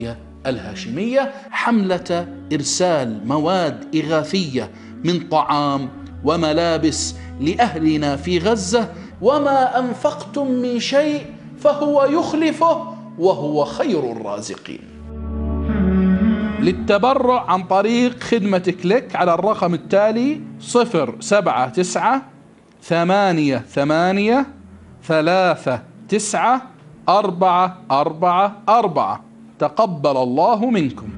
الهاشمية حملة إرسال مواد إغاثية من طعام وملابس لأهلنا في غزة، وما أنفقتم من شيء فهو يخلفه وهو خير الرازقين. للتبرع عن طريق خدمة كليك على الرقم التالي 07988389444. تقبل الله منكم.